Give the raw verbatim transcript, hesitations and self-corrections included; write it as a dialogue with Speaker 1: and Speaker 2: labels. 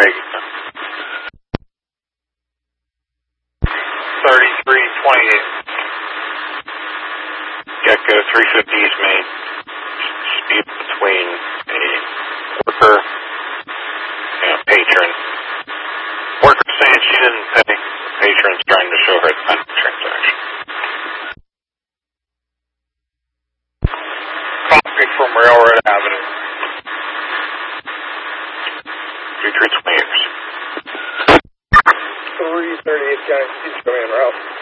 Speaker 1: Craig. thirty-three twenty-eight. Gecko three fifty East Main. Dispute between a worker and a patron. Worker saying she didn't pay. Patron's trying to show her the kind of transaction. Copy from Railroad Avenue. three three twenty-eight. three thirty-eight, guys. Keep going, Ralph.